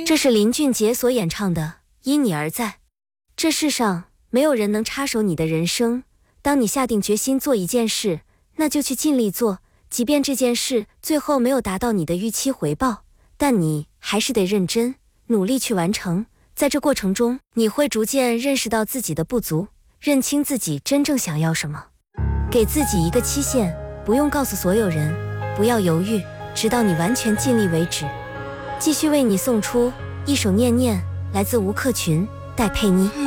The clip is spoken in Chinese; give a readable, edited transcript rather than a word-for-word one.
这是林俊杰所演唱的《因你而在》。这世上没有人能插手你的人生，当你下定决心做一件事，那就去尽力做，即便这件事最后没有达到你的预期回报，但你还是得认真努力去完成。在这过程中，你会逐渐认识到自己的不足，认清自己真正想要什么。给自己一个期限，不用告诉所有人，不要犹豫，直到你完全尽力为止。继续为你送出一首《念念》，来自吴克群、戴佩妮。